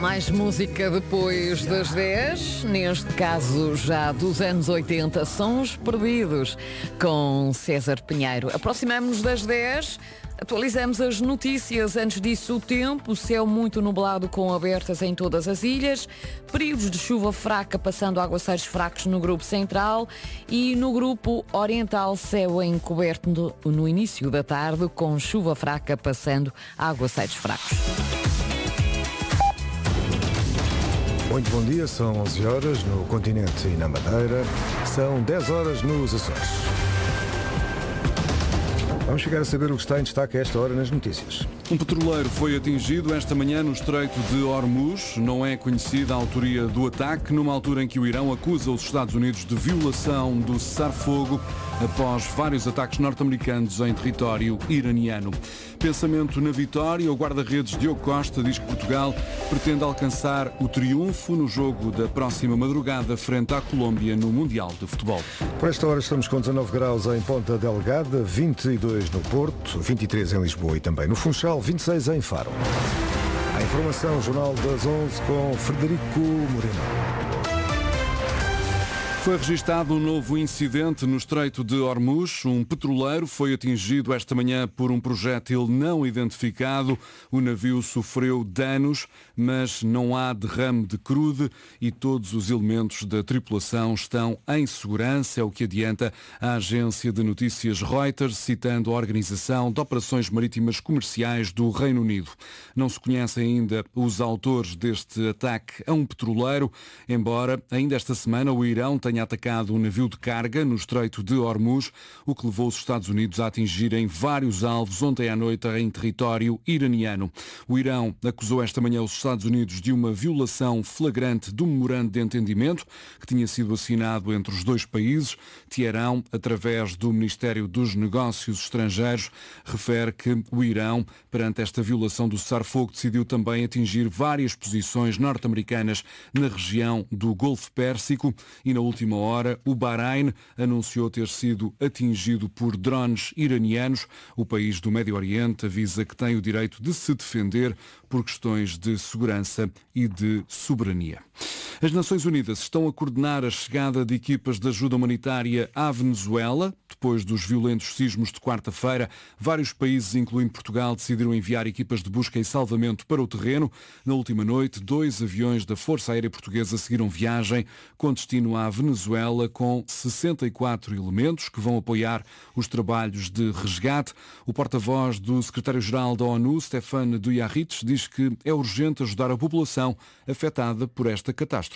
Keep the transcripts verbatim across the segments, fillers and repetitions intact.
mais música depois das dez, neste caso já dos anos oitenta, Sons Perdidos, com César Pinheiro. Aproximamos-nos das dez, atualizamos as notícias. Antes disso, o tempo, céu muito nublado com abertas em todas as ilhas, períodos de chuva fraca passando a aguaceiros fracos no grupo central e no grupo oriental, céu encoberto no, no início da tarde com chuva fraca passando a aguaceiros fracos. Muito bom dia, são onze horas no continente e na Madeira, são dez horas nos Açores. Vamos chegar a saber o que está em destaque a esta hora nas notícias. Um petroleiro foi atingido esta manhã no Estreito de Hormuz. Não é conhecida a autoria do ataque, numa altura em que o Irão acusa os Estados Unidos de violação do cessar-fogo após vários ataques norte-americanos em território iraniano. Pensamento na vitória, o guarda-redes Diogo Costa diz que Portugal pretende alcançar o triunfo no jogo da próxima madrugada frente à Colômbia no Mundial de Futebol. Por esta hora estamos com dezanove graus em Ponta Delgada, vinte e dois no Porto, vinte e três em Lisboa e também no Funchal, vinte e seis em Faro. A informação, Jornal das onze com Frederico Moreno. Foi registado um novo incidente no Estreito de Hormuz. Um petroleiro foi atingido esta manhã por um projétil não identificado. O navio sofreu danos, mas não há derrame de crude e todos os elementos da tripulação estão em segurança, é o que adianta a agência de notícias Reuters, citando a Organização de Operações Marítimas Comerciais do Reino Unido. Não se conhecem ainda os autores deste ataque a um petroleiro, embora ainda esta semana o Irão tenha tenha atacado um navio de carga no Estreito de Hormuz, o que levou os Estados Unidos a atingirem vários alvos ontem à noite em território iraniano. O Irão acusou esta manhã os Estados Unidos de uma violação flagrante do memorando de entendimento que tinha sido assinado entre os dois países. Teherão, através do Ministério dos Negócios Estrangeiros, refere que o Irão, perante esta violação do cessar-fogo, decidiu também atingir várias posições norte-americanas na região do Golfo Pérsico e, na última hora, o Bahrein anunciou ter sido atingido por drones iranianos. O país do Médio Oriente avisa que tem o direito de se defender por questões de segurança e de soberania. As Nações Unidas estão a coordenar a chegada de equipas de ajuda humanitária à Venezuela. Depois dos violentos sismos de quarta-feira, vários países, incluindo Portugal, decidiram enviar equipas de busca e salvamento para o terreno. Na última noite, dois aviões da Força Aérea Portuguesa seguiram viagem com destino à Venezuela com sessenta e quatro elementos que vão apoiar os trabalhos de resgate. O porta-voz do secretário-geral da ONU, Stefan Dujarric, diz que é urgente ajudar a população afetada por esta catástrofe.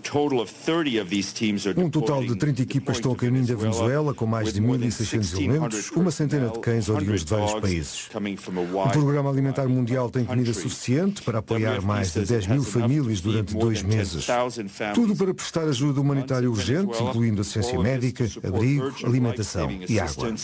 Um total de trinta equipas estão a caminho da Venezuela, com mais de mil e seiscentos elementos, uma centena de cães oriundos de vários países. O Programa Alimentar Mundial tem comida suficiente para apoiar mais de dez mil famílias durante dois meses. Tudo para prestar ajuda humanitária urgente, incluindo assistência médica, abrigo, alimentação e água.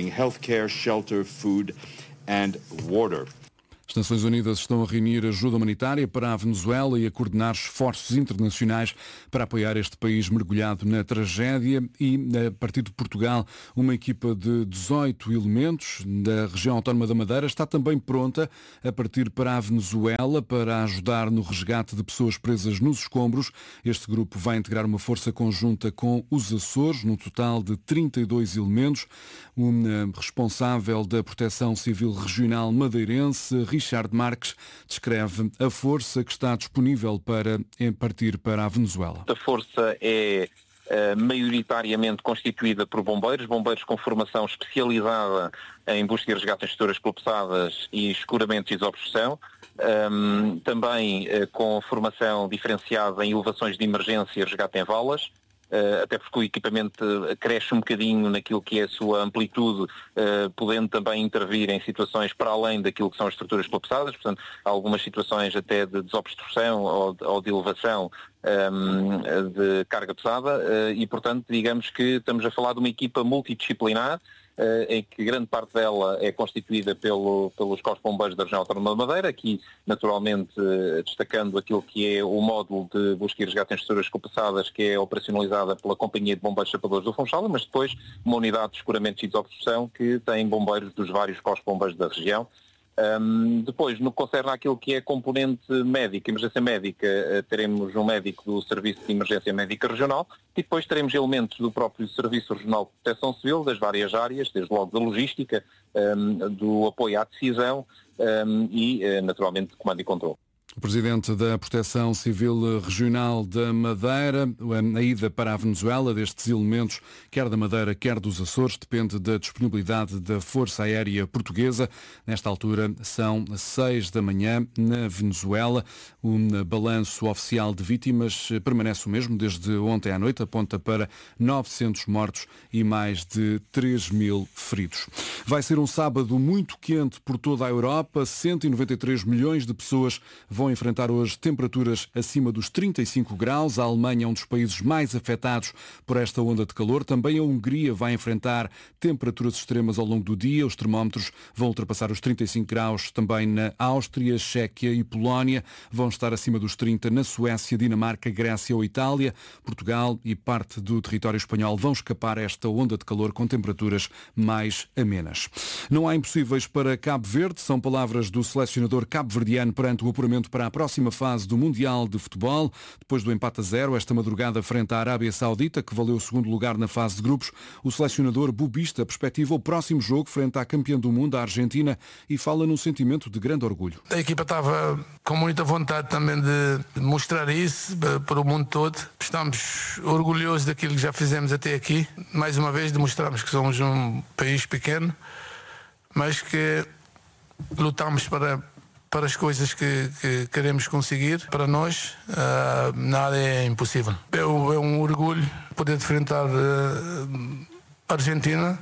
As Nações Unidas estão a reunir ajuda humanitária para a Venezuela e a coordenar esforços internacionais para apoiar este país mergulhado na tragédia e, a partir de Portugal, uma equipa de dezoito elementos da região autónoma da Madeira está também pronta a partir para a Venezuela para ajudar no resgate de pessoas presas nos escombros. Este grupo vai integrar uma força conjunta com os Açores, no total de trinta e dois elementos. Um responsável da Proteção Civil Regional madeirense, Richard Marques, descreve a força que está disponível para partir para a Venezuela. A força é uh, maioritariamente constituída por bombeiros, bombeiros com formação especializada em busca e resgate em estruturas colapsadas e escuramentos e desobstrução, um, também uh, com formação diferenciada em elevações de emergência e resgate em valas. Uh, até porque o equipamento cresce um bocadinho naquilo que é a sua amplitude, uh, podendo também intervir em situações para além daquilo que são as estruturas colapsadas, portanto, há algumas situações até de desobstrução ou, ou de elevação um, de carga pesada uh, e, portanto, digamos que estamos a falar de uma equipa multidisciplinar, Uh, em que grande parte dela é constituída pelo, pelos Corpos de Bombeiros da região autónoma da Madeira, aqui naturalmente uh, destacando aquilo que é o módulo de busca e resgate em estruturas colapsadas, que é operacionalizada pela Companhia de Bombeiros Chapadores do Funchal, mas depois uma unidade de escuramentos e desobstrução que tem bombeiros dos vários Corpos de Bombeiros da região. Um, depois, no que concerne àquilo que é componente médica, emergência médica, uh, teremos um médico do Serviço de Emergência Médica Regional e depois teremos elementos do próprio Serviço Regional de Proteção Civil, das várias áreas, desde logo da logística, um, do apoio à decisão um, e, uh, naturalmente, de comando e controle. O Presidente da Proteção Civil Regional da Madeira, a ida para a Venezuela destes elementos, quer da Madeira, quer dos Açores, depende da disponibilidade da Força Aérea Portuguesa. Nesta altura são seis da manhã na Venezuela. O balanço oficial de vítimas permanece o mesmo desde ontem à noite, aponta para novecentos mortos e mais de três mil feridos. Vai ser um sábado muito quente por toda a Europa. cento e noventa e três milhões de pessoas vão enfrentar hoje temperaturas acima dos trinta e cinco graus. A Alemanha é um dos países mais afetados por esta onda de calor. Também a Hungria vai enfrentar temperaturas extremas ao longo do dia. Os termómetros vão ultrapassar os trinta e cinco graus também na Áustria, Chequia e Polónia. Vão estar acima dos trinta na Suécia, Dinamarca, Grécia ou Itália. Portugal e parte do território espanhol vão escapar a esta onda de calor com temperaturas mais amenas. Não há impossíveis para Cabo Verde, são palavras do selecionador cabo-verdiano perante o apuramento para a próxima fase do Mundial de Futebol. Depois do empate a zero, esta madrugada frente à Arábia Saudita, que valeu o segundo lugar na fase de grupos, o selecionador bubista perspectiva o próximo jogo frente à campeã do mundo, a Argentina, e fala num sentimento de grande orgulho. A equipa estava com muita vontade também de mostrar isso para o mundo todo. Estamos orgulhosos daquilo que já fizemos até aqui. Mais uma vez demonstramos que somos um país pequeno, mas que lutamos para para as coisas que, que queremos conseguir. Para nós, uh, nada é impossível. É, é um orgulho poder enfrentar uh, a Argentina,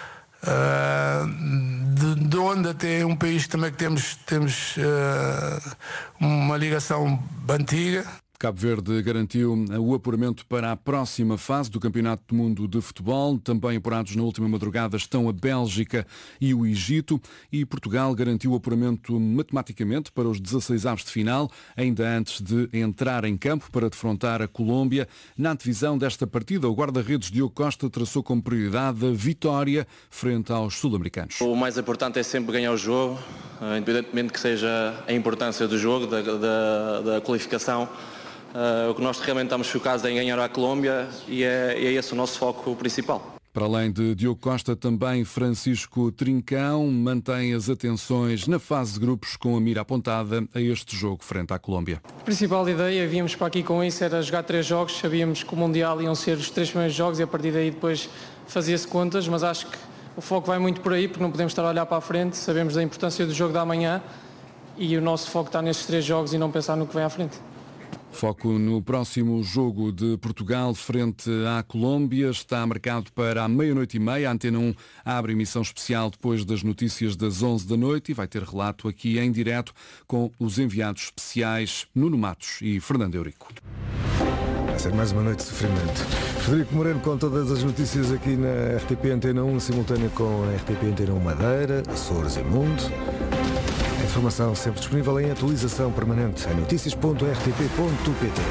uh, de, de onde até um país também que temos, temos uh, uma ligação antiga. Cabo Verde garantiu o apuramento para a próxima fase do Campeonato do Mundo de Futebol. Também apurados na última madrugada estão a Bélgica e o Egito. E Portugal garantiu o apuramento matematicamente para os dezasseis avos de final, ainda antes de entrar em campo para defrontar a Colômbia. Na antevisão desta partida, o guarda-redes Diogo Costa traçou como prioridade a vitória frente aos sul-americanos. O mais importante é sempre ganhar o jogo, independentemente que seja a importância do jogo, da, da, da qualificação. Uh, o que nós realmente estamos focados é em ganhar a Colômbia e é, e é esse o nosso foco principal. Para além de Diogo Costa, também Francisco Trincão mantém as atenções na fase de grupos com a mira apontada a este jogo frente à Colômbia. A principal ideia, víamos para aqui com isso, era jogar três jogos. Sabíamos que o Mundial iam ser os três primeiros jogos e a partir daí depois fazia-se contas, mas acho que o foco vai muito por aí porque não podemos estar a olhar para a frente. Sabemos da importância do jogo da manhã e o nosso foco está nestes três jogos e não pensar no que vem à frente. Foco no próximo jogo de Portugal frente à Colômbia. Está marcado para a meia-noite e meia. A Antena um abre emissão especial depois das notícias das onze da noite e vai ter relato aqui em direto com os enviados especiais Nuno Matos e Fernando Eurico. Vai ser mais uma noite de sofrimento. Frederico Moreno com todas as notícias aqui na R T P Antena um, simultânea com a R T P Antena um Madeira, Açores e Mundo. Informação sempre disponível em atualização permanente em notícias ponto r t p ponto p t.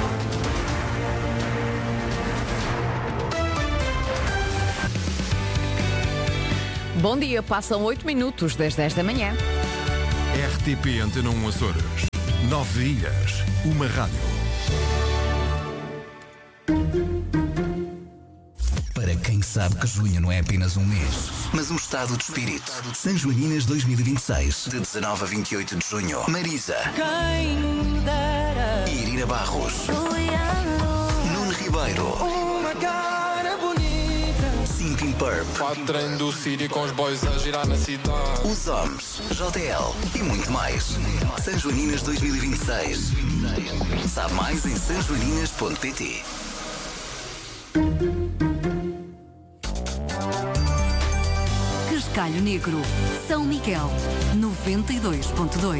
Bom dia, passam oito minutos das dez da manhã. R T P Antena um Açores. Nove ilhas, uma rádio. Para quem sabe que junho não é apenas um mês, mas um estado de espírito. Sanjoaninas dois mil e vinte e seis, de dezanove a vinte e oito de junho. Marisa, Irina Barros, Nuno Ribeiro, Simpin Purp, treino do Sírio com os boys a girar na cidade. Os Homens, J L e muito mais. Sanjoaninas dois mil e vinte e seis. Sabe mais em sanjoaninas ponto p t. Cascalho Negro, São Miguel, noventa e dois ponto dois.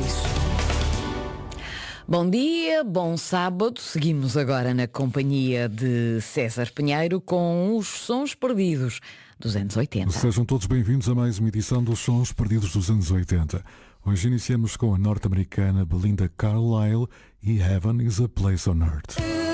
Bom dia, bom sábado. Seguimos agora na companhia de César Pinheiro com os Sons Perdidos dos anos oitenta. Sejam todos bem-vindos a mais uma edição dos Sons Perdidos dos anos oitenta. Hoje iniciamos com a norte-americana Belinda Carlisle e Heaven is a Place on Earth.